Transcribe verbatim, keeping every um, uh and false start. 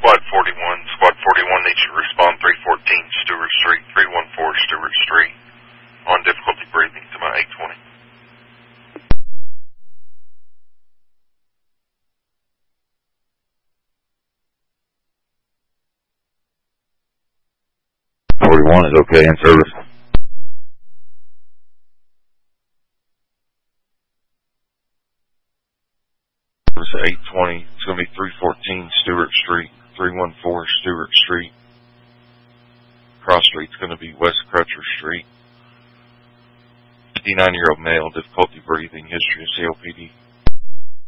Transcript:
Squad forty-one. Squad forty-one needs you to respond three fourteen Stewart Street, three one four Stewart Street. On difficulty breathing to my eight twenty. forty-one is okay in service. eight twenty, it's going to be three fourteen Stewart Street, three one four Stewart Street. Cross Street's going to be West Crutcher Street. fifty-nine-year-old male, difficulty breathing, history of C O P D.